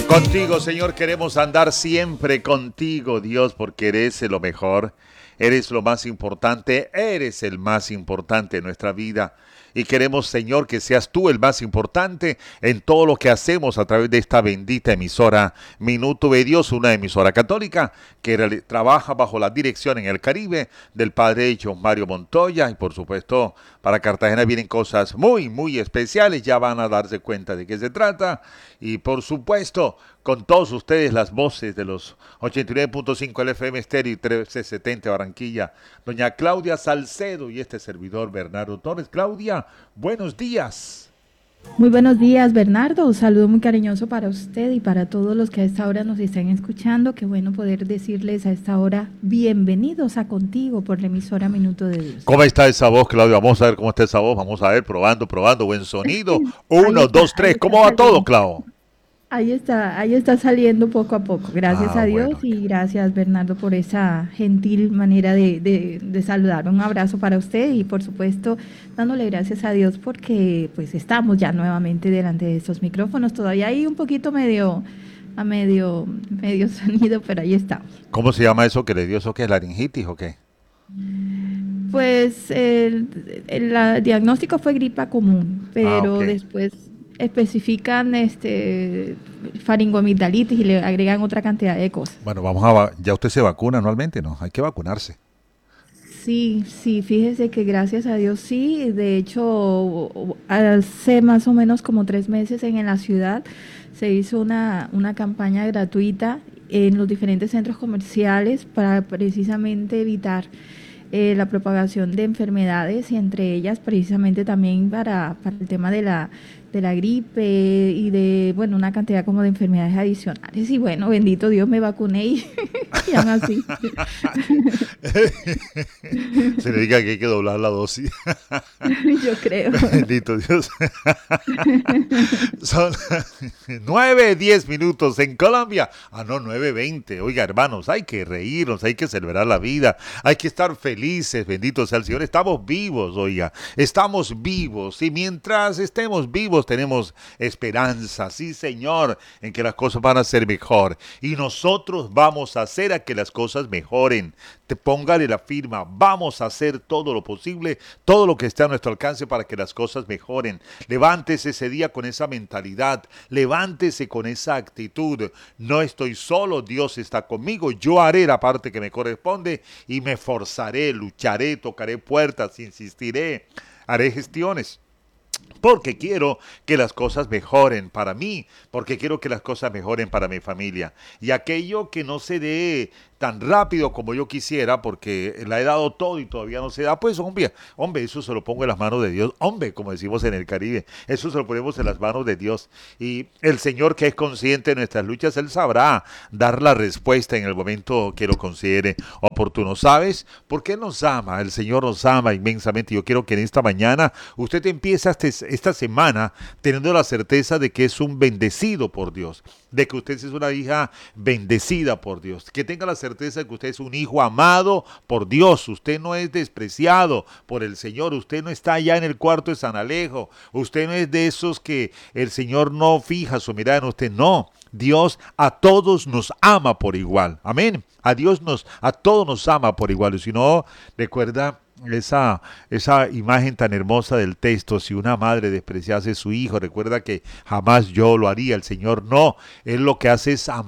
Contigo, Señor, queremos andar siempre contigo, Dios, porque eres lo mejor, eres lo más importante, eres el más importante en nuestra vida. Y queremos, Señor, que seas tú el más importante en todo lo que hacemos a través de esta bendita emisora Minuto de Dios, una emisora católica que trabaja bajo la dirección en el Caribe del Padre John Mario Montoya. Y por supuesto, para Cartagena vienen cosas muy, muy especiales. Ya van a darse cuenta de qué se trata. Y por supuesto, con todos ustedes las voces de los 89.5 LFM Estéreo y 1370 Barranquilla, doña Claudia Salcedo y este servidor Bernardo Torres. Claudia, buenos días. Muy buenos días, Bernardo. Un saludo muy cariñoso para usted y para todos los que a esta hora nos están escuchando. Qué bueno poder decirles a esta hora bienvenidos a Contigo por la emisora Minuto de Dios. ¿Cómo está esa voz, Claudia? Vamos a ver cómo está esa voz. Vamos a ver, probando, buen sonido. Ahí Uno, está, dos, ahí tres. está ¿Cómo va todo, saliendo. Clau? Ahí está saliendo poco a poco. Gracias Ah, a Dios bueno. y gracias, Bernardo, por esa gentil manera de saludar. Un abrazo para usted y, por supuesto, dándole gracias a Dios porque pues estamos ya nuevamente delante de estos micrófonos. Todavía hay un poquito medio sonido, pero ahí estamos. ¿Cómo se llama eso que le dio eso? ¿Qué es laringitis o qué? Pues el diagnóstico fue gripa común, Ah, ok. pero después especifican faringoamigdalitis y le agregan otra cantidad de cosas. Bueno, ya usted se vacuna anualmente, ¿no? Hay que vacunarse. Sí, sí, fíjese que gracias a Dios sí, de hecho hace más o menos como 3 meses en la ciudad se hizo una campaña gratuita en los diferentes centros comerciales para precisamente evitar la propagación de enfermedades y entre ellas precisamente también para el tema de la gripe y de, bueno, una cantidad como de enfermedades adicionales. Y bueno, bendito Dios, me vacuné y aún así. Se le diga que hay que doblar la dosis. Yo creo. Bendito Dios. Son 9:10 en Colombia. Ah, no, 9:20. Oiga, hermanos, hay que reírnos, hay que celebrar la vida, hay que estar felices, bendito sea el Señor. Estamos vivos, oiga, estamos vivos. Y mientras estemos vivos tenemos esperanza, sí, Señor, en que las cosas van a ser mejor. Y nosotros vamos a hacer a que las cosas mejoren. Póngale la firma, vamos a hacer todo lo posible, todo lo que esté a nuestro alcance para que las cosas mejoren. Levántese ese día con esa mentalidad, levántese con esa actitud. No estoy solo, Dios está conmigo, yo haré la parte que me corresponde y me esforzaré, lucharé, tocaré puertas, insistiré, haré gestiones. Porque quiero que las cosas mejoren para mí, porque quiero que las cosas mejoren para mi familia. Y aquello que no se dé tan rápido como yo quisiera, porque la he dado todo y todavía no se da, pues hombre, eso se lo pongo en las manos de Dios. Hombre, como decimos en el Caribe, eso se lo ponemos en las manos de Dios. Y el Señor, que es consciente de nuestras luchas, Él sabrá dar la respuesta en el momento que lo considere oportuno. ¿Sabes? Porque Él nos ama, el Señor nos ama inmensamente. Yo quiero que en esta mañana usted empiece esta semana teniendo la certeza de que es un bendecido por Dios, de que usted es una hija bendecida por Dios, que tenga la certeza de que usted es un hijo amado por Dios, usted no es despreciado por el Señor, usted no está allá en el cuarto de San Alejo, usted no es de esos que el Señor no fija su mirada en usted, no. Dios a todos nos ama por igual, amén. A todos nos ama por igual. Y si no, recuerda esa imagen tan hermosa del texto: si una madre despreciase a su hijo, recuerda que jamás yo lo haría, el Señor no. Él lo que hace es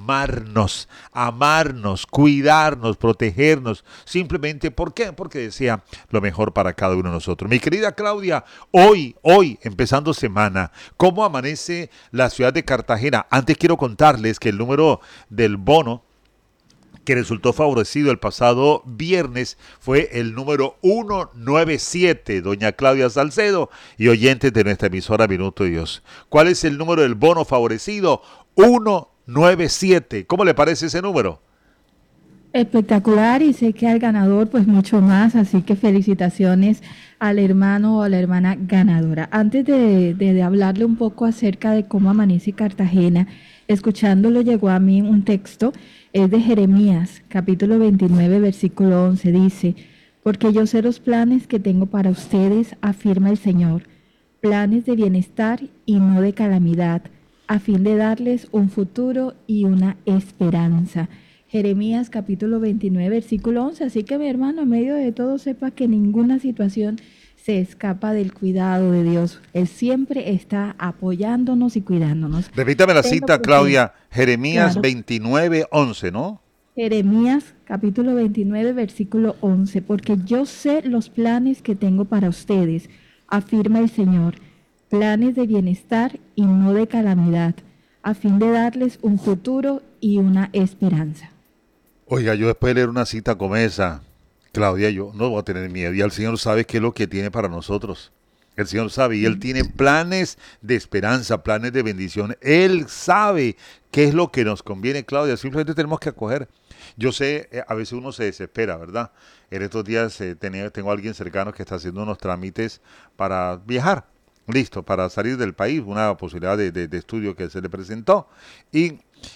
amarnos, cuidarnos, protegernos, simplemente, ¿por qué? Porque desea lo mejor para cada uno de nosotros. Mi querida Claudia, hoy, empezando semana, ¿cómo amanece la ciudad de Cartagena? Antes quiero contarles que el número del bono que resultó favorecido el pasado viernes fue el número 197, doña Claudia Salcedo y oyentes de nuestra emisora Minuto de Dios. ¿Cuál es el número del bono favorecido? 197. ¿Cómo le parece ese número? Espectacular y sé que al ganador pues mucho más, así que felicitaciones al hermano o a la hermana ganadora. Antes de hablarle un poco acerca de cómo amanece Cartagena, escuchándolo llegó a mí un texto, es de Jeremías, capítulo 29, versículo 11, dice: porque yo sé los planes que tengo para ustedes, afirma el Señor, planes de bienestar y no de calamidad, a fin de darles un futuro y una esperanza. Jeremías capítulo 29, versículo 11. Así que mi hermano, en medio de todo, sepa que ninguna situación se escapa del cuidado de Dios. Él siempre está apoyándonos y cuidándonos. Repítame la Tenlo cita, presente. Claudia. Jeremías Claro. 29:11, ¿no? Jeremías capítulo 29, versículo 11. Porque yo sé los planes que tengo para ustedes, afirma el Señor, planes de bienestar y no de calamidad, a fin de darles un futuro y una esperanza. Oiga, yo después de leer una cita como esa, Claudia, yo no voy a tener miedo. Y el Señor sabe qué es lo que tiene para nosotros. El Señor sabe y Él tiene planes de esperanza, planes de bendición. Él sabe qué es lo que nos conviene, Claudia. Simplemente tenemos que acoger. Yo sé, a veces uno se desespera, ¿verdad? En estos días tengo a alguien cercano que está haciendo unos trámites para viajar. Listo, para salir del país, una posibilidad de estudio que se le presentó. Y,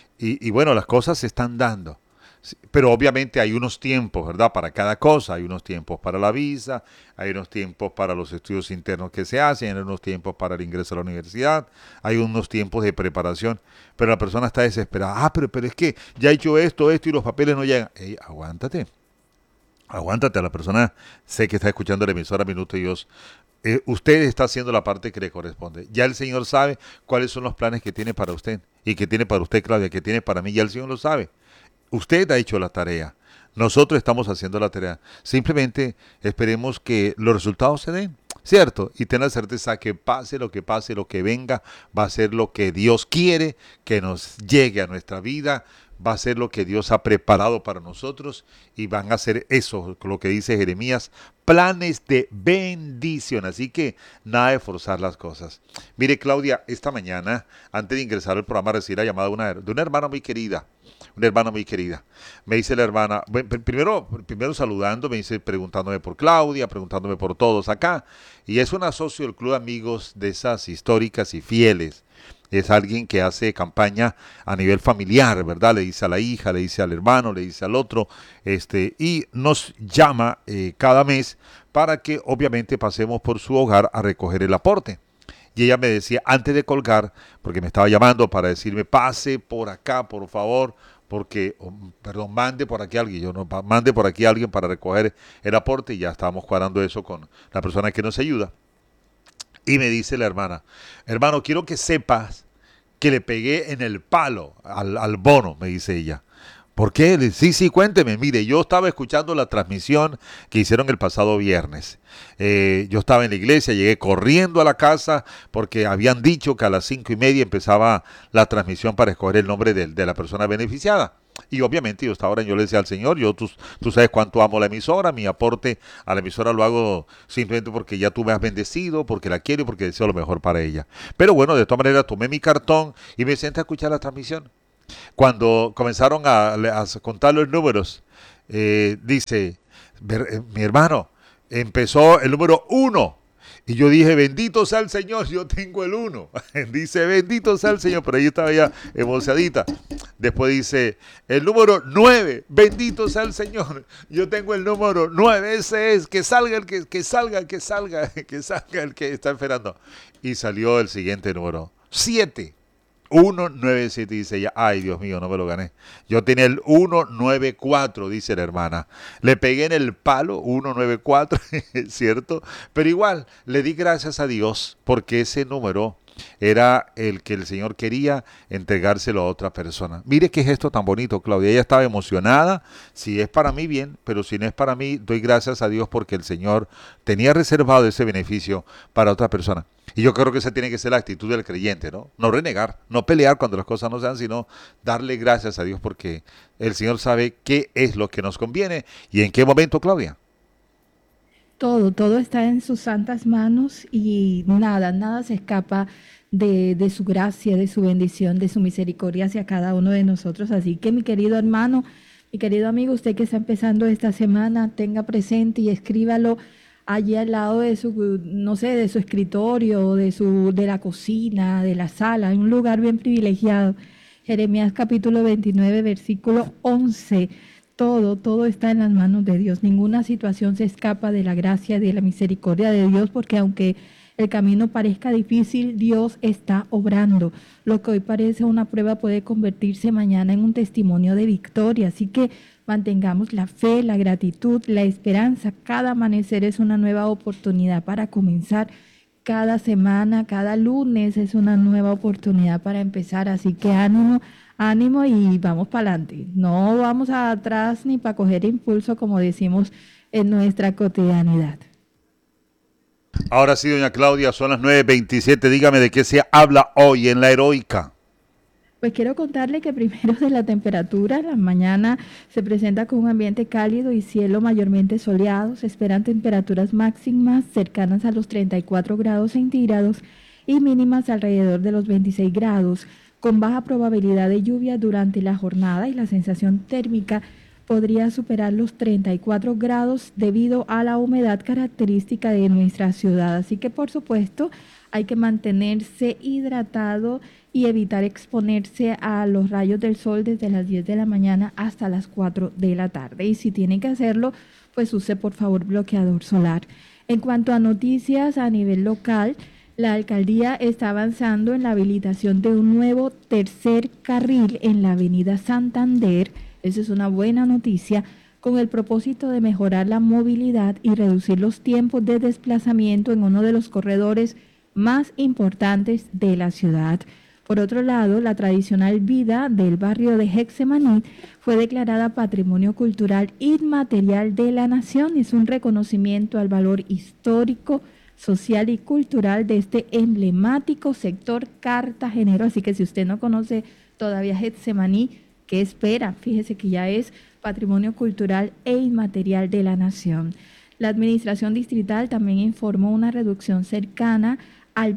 y bueno, las cosas se están dando. Sí, pero obviamente hay unos tiempos, ¿verdad? Para cada cosa. Hay unos tiempos para la visa, hay unos tiempos para los estudios internos que se hacen, hay unos tiempos para el ingreso a la universidad, hay unos tiempos de preparación. Pero la persona está desesperada. Pero es que ya he hecho esto y los papeles no llegan. Ey, aguántate. Aguántate a la persona, sé que está escuchando la emisora Minuto y Dios. Usted está haciendo la parte que le corresponde. Ya el Señor sabe cuáles son los planes que tiene para usted y que tiene para usted, Claudia, que tiene para mí. Ya el Señor lo sabe. Usted ha hecho la tarea. Nosotros estamos haciendo la tarea. Simplemente esperemos que los resultados se den, ¿cierto? Y ten la certeza que pase, lo que venga, va a ser lo que Dios quiere que nos llegue a nuestra vida, va a ser lo que Dios ha preparado para nosotros y van a ser eso, lo que dice Jeremías, planes de bendición. Así que nada de forzar las cosas. Mire, Claudia, esta mañana, antes de ingresar al programa, recibí la llamada de una hermana muy querida. Una hermana muy querida. Me dice la hermana, primero saludando, me dice preguntándome por Claudia, preguntándome por todos acá. Y es una socio del Club de Amigos de esas históricas y fieles. Es alguien que hace campaña a nivel familiar, ¿verdad? Le dice a la hija, le dice al hermano, le dice al otro, y nos llama cada mes para que obviamente pasemos por su hogar a recoger el aporte. Y ella me decía, antes de colgar, porque me estaba llamando para decirme, pase por acá, por favor, porque, perdón, mande por aquí a alguien, yo no, mande por aquí a alguien para recoger el aporte, y ya estábamos cuadrando eso con la persona que nos ayuda. Y me dice la hermana, hermano, quiero que sepas que le pegué en el palo al bono, me dice ella. ¿Por qué? Sí, cuénteme. Mire, yo estaba escuchando la transmisión que hicieron el pasado viernes. Yo estaba en la iglesia, llegué corriendo a la casa porque habían dicho que a las 5:30 empezaba la transmisión para escoger el nombre de la persona beneficiada. Y obviamente yo estaba orando, yo le decía al Señor, tú sabes cuánto amo la emisora, mi aporte a la emisora lo hago simplemente porque ya tú me has bendecido, porque la quiero y porque deseo lo mejor para ella. Pero bueno, de todas maneras tomé mi cartón y me senté a escuchar la transmisión. Cuando comenzaron a contar los números, dice, mi hermano, empezó el número 1. Y yo dije, bendito sea el Señor, yo tengo el 1. Dice, bendito sea el Señor, pero ahí estaba ya emocionadita. Después dice, el número 9, bendito sea el Señor, yo tengo el número 9. Ese es, que salga el que salga, que salga, que salga el que está esperando. Y salió el siguiente número, 7. 197, dice ella. Ay, Dios mío, no me lo gané. Yo tenía el 194, dice la hermana. Le pegué en el palo, 194, ¿cierto? Pero igual, le di gracias a Dios porque ese número era el que el Señor quería entregárselo a otra persona. Mire qué gesto tan bonito, Claudia. Ella estaba emocionada. Si es para mí, bien, pero si no es para mí, doy gracias a Dios porque el Señor tenía reservado ese beneficio para otra persona. Y yo creo que esa tiene que ser la actitud del creyente, ¿no? No renegar, no pelear cuando las cosas no sean, sino darle gracias a Dios porque el Señor sabe qué es lo que nos conviene y en qué momento, Claudia. Todo está en sus santas manos y nada se escapa de su gracia, de su bendición, de su misericordia hacia cada uno de nosotros. Así que mi querido hermano, mi querido amigo, usted que está empezando esta semana, tenga presente y escríbalo allí al lado de su, no sé, de su escritorio, de la cocina, de la sala, en un lugar bien privilegiado. Jeremías capítulo 29, versículo 11. Todo está en las manos de Dios. Ninguna situación se escapa de la gracia y de la misericordia de Dios, porque aunque el camino parezca difícil, Dios está obrando. Lo que hoy parece una prueba puede convertirse mañana en un testimonio de victoria. Así que mantengamos la fe, la gratitud, la esperanza. Cada amanecer es una nueva oportunidad para comenzar. Cada semana, cada lunes es una nueva oportunidad para empezar. Así que ánimo, ánimo y vamos para adelante. No vamos atrás ni para coger impulso, como decimos en nuestra cotidianidad. Ahora sí, doña Claudia, son las 9:27. Dígame de qué se habla hoy en la heroica. Pues quiero contarle que primero de la temperatura, la mañana se presenta con un ambiente cálido y cielo mayormente soleado. Se esperan temperaturas máximas cercanas a los 34 grados centígrados y mínimas alrededor de los 26 grados, con baja probabilidad de lluvia durante la jornada y la sensación térmica podría superar los 34 grados debido a la humedad característica de nuestra ciudad. Así que, por supuesto, hay que mantenerse hidratado y evitar exponerse a los rayos del sol desde las 10 de la mañana hasta las 4 de la tarde. Y si tienen que hacerlo, pues use por favor bloqueador solar. En cuanto a noticias a nivel local, la alcaldía está avanzando en la habilitación de un nuevo tercer carril en la avenida Santander. Esa es una buena noticia, con el propósito de mejorar la movilidad y reducir los tiempos de desplazamiento en uno de los corredores más importantes de la ciudad. Por otro lado, la tradicional vida del barrio de Getsemaní fue declarada Patrimonio Cultural Inmaterial de la Nación. Es un reconocimiento al valor histórico, social y cultural de este emblemático sector cartagenero. Así que si usted no conoce todavía Getsemaní, ¿qué espera? Fíjese que ya es Patrimonio Cultural e Inmaterial de la Nación. La Administración Distrital también informó una reducción cercana al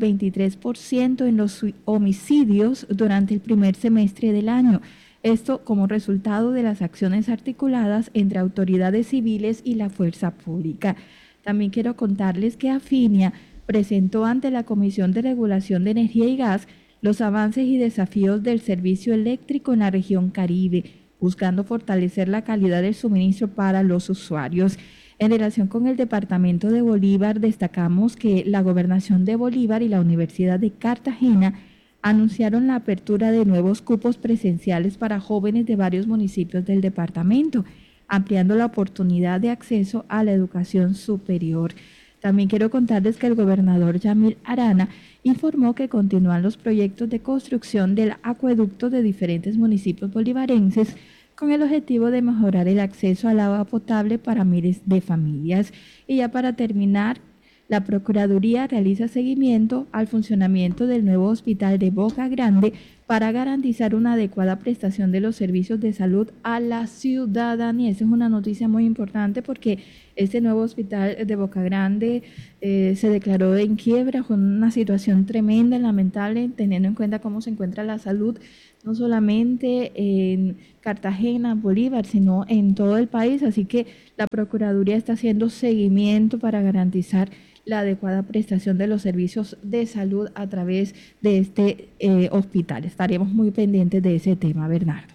23% en los homicidios durante el primer semestre del año. Esto como resultado de las acciones articuladas entre autoridades civiles y la fuerza pública. También quiero contarles que Afinia presentó ante la Comisión de Regulación de Energía y Gas los avances y desafíos del servicio eléctrico en la región Caribe, buscando fortalecer la calidad del suministro para los usuarios. En relación con el departamento de Bolívar, destacamos que la Gobernación de Bolívar y la Universidad de Cartagena anunciaron la apertura de nuevos cupos presenciales para jóvenes de varios municipios del departamento, ampliando la oportunidad de acceso a la educación superior. También quiero contarles que el gobernador Yamil Arana informó que continúan los proyectos de construcción del acueducto de diferentes municipios bolivarenses con el objetivo de mejorar el acceso al agua potable para miles de familias. Y ya para terminar, la Procuraduría realiza seguimiento al funcionamiento del nuevo hospital de Boca Grande para garantizar una adecuada prestación de los servicios de salud a la ciudadanía. Esa es una noticia muy importante porque este nuevo hospital de Boca Grande se declaró en quiebra, con una situación tremenda, lamentable, teniendo en cuenta cómo se encuentra la salud, no solamente en Cartagena, Bolívar, sino en todo el país. Así que la Procuraduría está haciendo seguimiento para garantizar la adecuada prestación de los servicios de salud a través de este hospital. Estaremos muy pendientes de ese tema, Bernardo.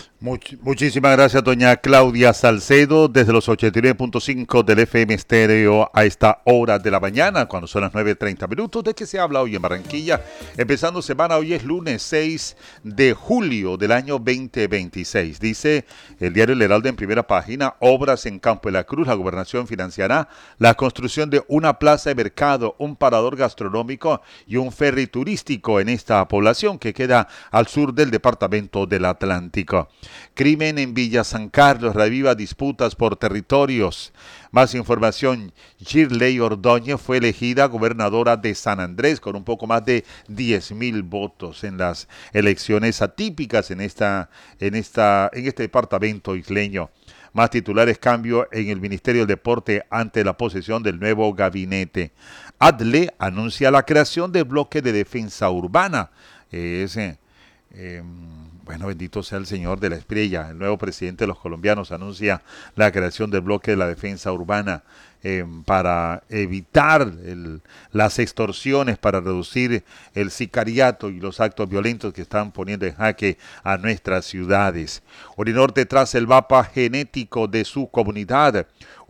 Muchísimas gracias, doña Claudia Salcedo, desde los 89.5 del FM Estéreo a esta hora de la mañana, cuando son las 9:30. ¿De qué se habla hoy en Barranquilla? Empezando semana, hoy es lunes 6 de julio del año 2026. Dice el diario El Heraldo en primera página: obras en Campo de la Cruz. La gobernación financiará la construcción de una plaza de mercado, un parador gastronómico y un ferry turístico en esta población que queda al sur del departamento del Atlántico. Crimen en Villa San Carlos, reviva disputas por territorios. Más información: Shirley Ordóñez fue elegida gobernadora de San Andrés con un poco más de 10,000 votos en las elecciones atípicas en este departamento isleño. Más titulares: cambio en el Ministerio del Deporte ante la posesión del nuevo gabinete. ADLE anuncia la creación de bloque de defensa urbana. Bueno, bendito sea el Señor de la Espriella. El nuevo presidente de los colombianos anuncia la creación del bloque de la defensa urbana para evitar las extorsiones, para reducir el sicariato y los actos violentos que están poniendo en jaque a nuestras ciudades. Uninorte traza el mapa genético de su comunidad.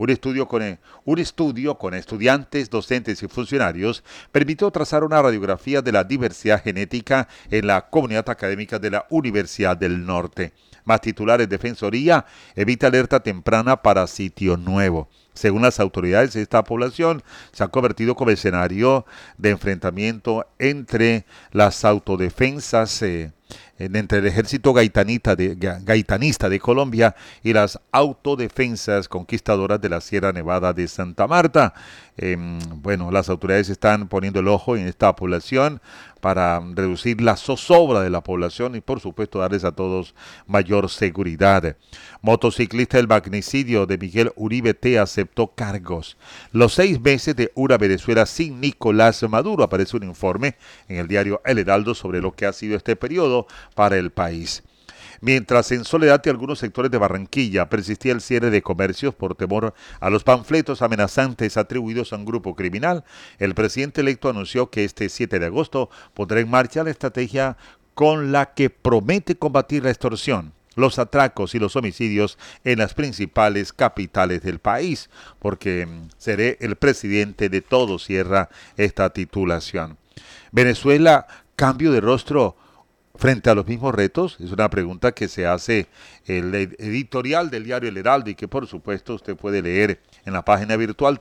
Un estudio con estudiantes, docentes y funcionarios permitió trazar una radiografía de la diversidad genética en la comunidad académica de la Universidad del Norte. Más titulares: Defensoría evita alerta temprana para sitio nuevo. Según las autoridades, esta población se ha convertido como escenario de enfrentamiento entre las autodefensas, entre el ejército gaitanista de Colombia y las autodefensas conquistadoras de la Sierra Nevada de Santa Marta. Bueno, las autoridades están poniendo el ojo en esta población para reducir la zozobra de la población y por supuesto darles a todos mayor seguridad. Motociclista del magnicidio de Miguel Uribe T. aceptó cargos. Los 6 meses de una Venezuela sin Nicolás Maduro. Aparece un informe en el diario El Heraldo sobre lo que ha sido este periodo para el país. Mientras en Soledad y algunos sectores de Barranquilla persistía el cierre de comercios por temor a los panfletos amenazantes atribuidos a un grupo criminal, el presidente electo anunció que este 7 de agosto pondrá en marcha la estrategia con la que promete combatir la extorsión, los atracos y los homicidios en las principales capitales del país, porque seré el presidente de todo, cierra esta titulación. Venezuela, cambio de rostro frente a los mismos retos, es una pregunta que se hace el editorial del diario El Heraldo y que por supuesto usted puede leer en la página virtual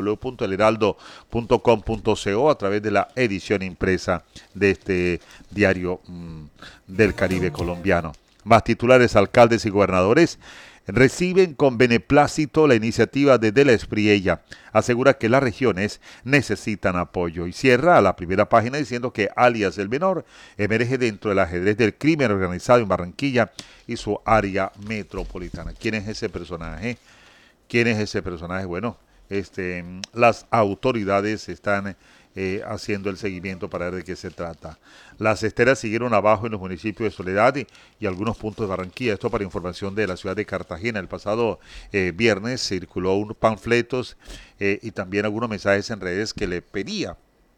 www.elheraldo.com.co a través de la edición impresa de este diario del Caribe colombiano. Más titulares: alcaldes y gobernadores reciben con beneplácito la iniciativa de la Espriella. Asegura que las regiones necesitan apoyo y cierra la primera página diciendo que alias El Menor emerge dentro del ajedrez del crimen organizado en Barranquilla y su área metropolitana. ¿Quién es ese personaje? ¿Quién es ese personaje? Bueno, las autoridades están haciendo el seguimiento para ver de qué se trata. Las esteras siguieron abajo en los municipios de Soledad y algunos puntos de Barranquilla. Esto para información de la ciudad de Cartagena. El pasado viernes circuló unos panfletos y también algunos mensajes en redes que le pedía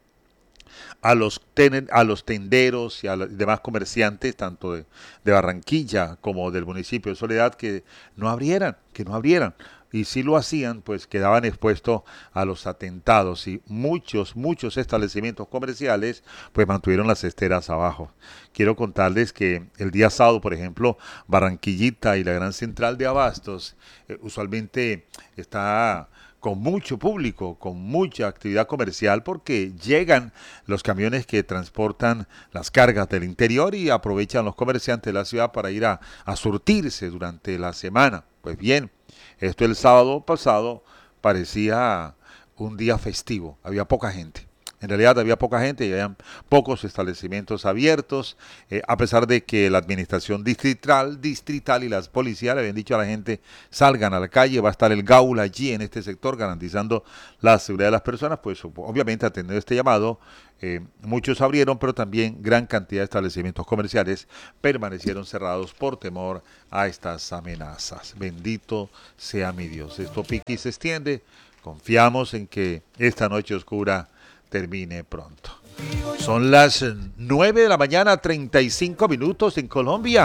a los tenderos y a los demás comerciantes, tanto de Barranquilla como del municipio de Soledad, que no abrieran. Y si lo hacían, pues quedaban expuestos a los atentados y muchos establecimientos comerciales pues mantuvieron las esteras abajo. Quiero contarles que el día sábado, por ejemplo, Barranquillita y la gran central de abastos usualmente está con mucho público, con mucha actividad comercial, porque llegan los camiones que transportan las cargas del interior y aprovechan los comerciantes de la ciudad para ir a surtirse durante la semana. Pues bien, esto el sábado pasado parecía un día festivo, había poca gente. En realidad había poca gente y habían pocos establecimientos abiertos, a pesar de que la administración distrital y las policías le habían dicho a la gente: salgan a la calle, va a estar el GAUL allí en este sector garantizando la seguridad de las personas. Pues obviamente atendiendo este llamado, muchos abrieron, pero también gran cantidad de establecimientos comerciales permanecieron cerrados por temor a estas amenazas. Bendito sea mi Dios. Esto pica y se extiende. Confiamos en que esta noche oscura termine pronto. Son las 9 de la mañana, 35 minutos en Colombia.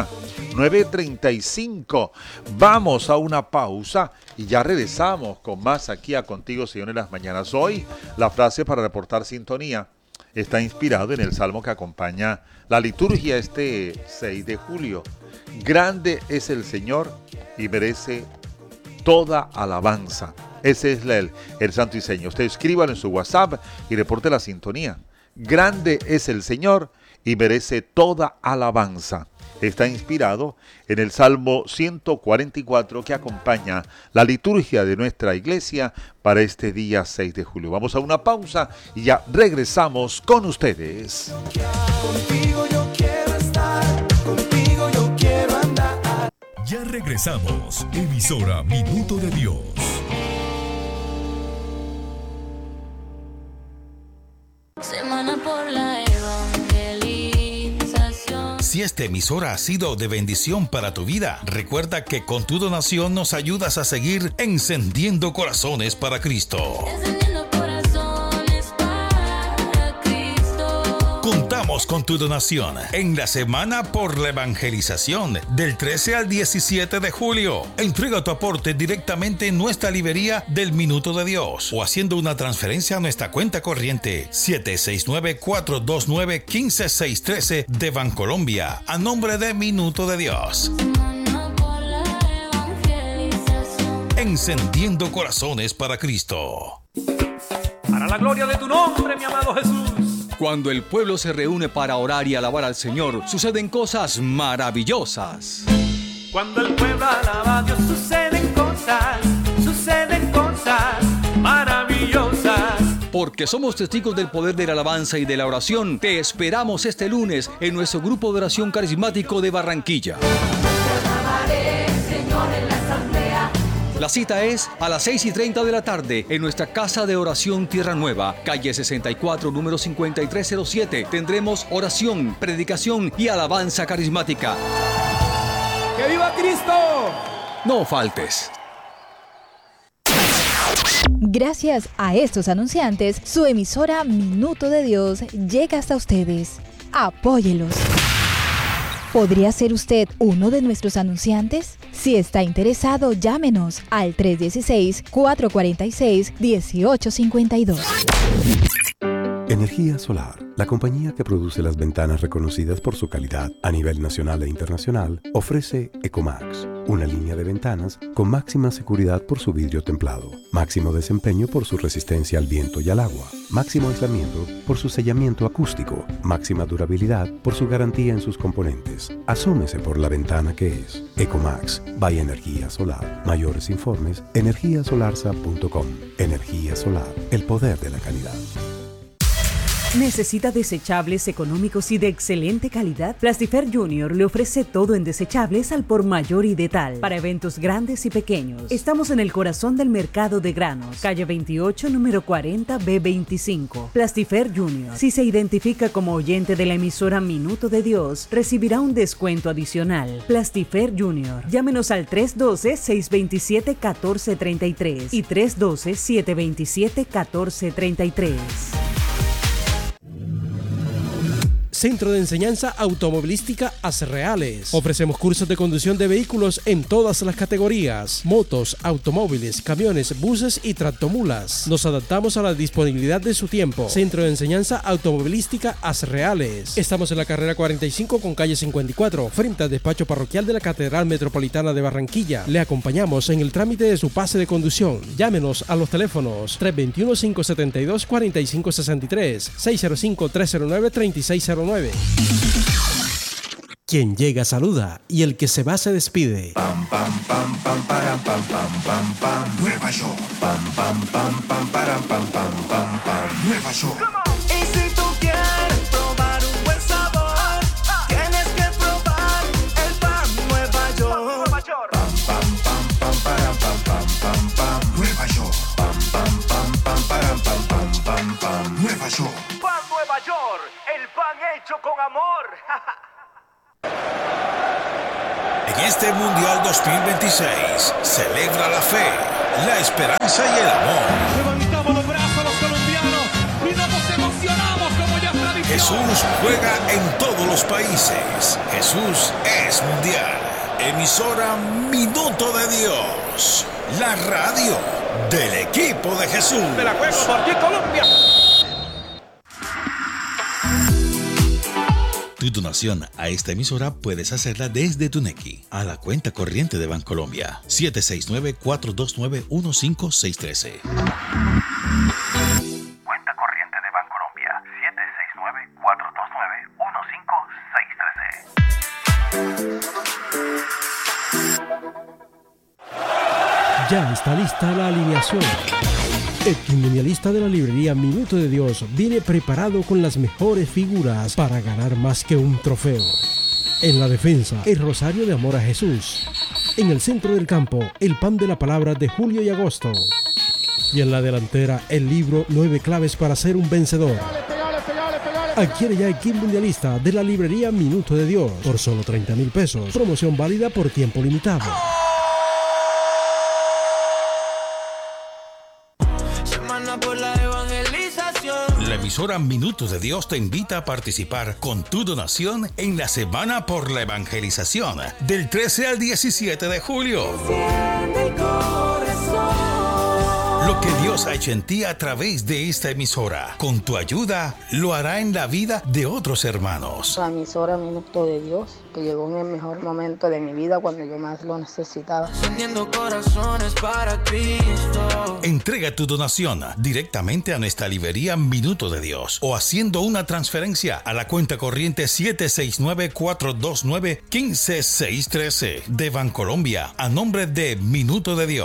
9:35. Vamos a una pausa y ya regresamos con más aquí a Contigo, Señor, en las mañanas. Hoy la frase para reportar sintonía está inspirado en el salmo que acompaña la liturgia este 6 de julio. Grande es el Señor y merece toda alabanza. Ese es el santo y seña. Usted escríbalo en su WhatsApp y reporte la sintonía. Grande es el Señor y merece toda alabanza. Está inspirado en el Salmo 144 que acompaña la liturgia de nuestra iglesia para este día 6 de julio. Vamos a una pausa y ya regresamos con ustedes. Contigo yo quiero estar, contigo yo quiero andar. Ya regresamos. Emisora Minuto de Dios. Semana por la evangelización. Si esta emisora ha sido de bendición para tu vida, recuerda que con tu donación nos ayudas a seguir encendiendo corazones para Cristo. Encendiendo corazones para Cristo. Contamos con tu donación en la Semana por la Evangelización del 13 al 17 de julio. Entrega tu aporte directamente en nuestra librería del Minuto de Dios o haciendo una transferencia a nuestra cuenta corriente 769-429-15613 de Bancolombia a nombre de Minuto de Dios. Semana por la evangelización. Encendiendo corazones para Cristo. Para la gloria de tu nombre, mi amado Jesús. Cuando el pueblo se reúne para orar y alabar al Señor, suceden cosas maravillosas. Cuando el pueblo alaba a Dios, suceden cosas maravillosas. Porque somos testigos del poder de la alabanza y de la oración, te esperamos este lunes en nuestro grupo de oración carismático de Barranquilla. La cita es a las 6:30 de la tarde en nuestra Casa de Oración Tierra Nueva, calle 64, número 5307. Tendremos oración, predicación y alabanza carismática. ¡Que viva Cristo! No faltes. Gracias a estos anunciantes, su emisora Minuto de Dios llega hasta ustedes. Apóyelos. ¿Podría ser usted uno de nuestros anunciantes? Si está interesado, llámenos al 316-446-1852. Energía Solar, la compañía que produce las ventanas reconocidas por su calidad a nivel nacional e internacional, ofrece Ecomax, una línea de ventanas con máxima seguridad por su vidrio templado, máximo desempeño por su resistencia al viento y al agua, máximo aislamiento por su sellamiento acústico, máxima durabilidad por su garantía en sus componentes. Asómese por la ventana que es Ecomax by Energía Solar. Mayores informes, energiasolarsa.com. Energía Solar, el poder de la calidad. ¿Necesita desechables económicos y de excelente calidad? Plastifer Junior le ofrece todo en desechables al por mayor y de tal, para eventos grandes y pequeños. Estamos en el corazón del mercado de granos, calle 28, número 40, B25. Plastifer Junior. Si se identifica como oyente de la emisora Minuto de Dios, recibirá un descuento adicional. Plastifer Junior. Llámenos al 312-627-1433 y 312-727-1433. Centro de Enseñanza Automovilística Asreales. Ofrecemos cursos de conducción de vehículos en todas las categorías: motos, automóviles, camiones, buses y tractomulas. Nos adaptamos a la disponibilidad de su tiempo. Centro de Enseñanza Automovilística Asreales. Estamos en la carrera 45 con calle 54, frente al despacho parroquial de la Catedral Metropolitana de Barranquilla. Le acompañamos en el trámite de su pase de conducción. Llámenos a los teléfonos 321-572-4563, 605-309-3609. Quien llega saluda y el que se va se despide. Pam pam pam pam para pam pam pam pam Nueva York. Pam pam pam pam para pam pam pam pam Nueva York. Y si tú quieres probar un buen sabor, tienes que probar el pan Nueva York. Pam pam pam pam para pam pam pam pam Nueva York. Pam pam pam pam para pam pam pam pam Nueva York. Pan Nueva York, el pan hecho con amor. En este Mundial 2026, celebra la fe, la esperanza y el amor. Levantamos los brazos los colombianos y nos emocionamos como ya tradición. Jesús juega en todos los países. Jesús es mundial. Emisora Minuto de Dios, la radio del equipo de Jesús. De la juego por ti, Colombia. Tu donación a esta emisora puedes hacerla desde tu Nequi a la cuenta corriente de Bancolombia 769-429-15613. Cuenta corriente de Bancolombia 769-429-15613. Ya está lista la alineación. El testimonialista de la librería Minuto de Dios viene preparado con las mejores figuras para ganar más que un trofeo. En la defensa, el Rosario de Amor a Jesús. En el centro del campo, el Pan de la Palabra de Julio y Agosto. Y en la delantera, el libro 9 claves para ser un vencedor. Adquiere ya el kit mundialista de la librería Minuto de Dios por solo 30,000 pesos. Promoción válida por tiempo limitado. Semana por la evangelización. La emisora Minuto de Dios te invita a participar con tu donación en la Semana por la Evangelización del 13 al 17 de julio. Lo que Dios ha hecho en ti a través de esta emisora, con tu ayuda, lo hará en la vida de otros hermanos. La emisora Minuto de Dios, que llegó en el mejor momento de mi vida cuando yo más lo necesitaba. Encendiendo corazones para Cristo. Entrega tu donación directamente a nuestra librería Minuto de Dios o haciendo una transferencia a la cuenta corriente 769-429-15613 de Bancolombia a nombre de Minuto de Dios.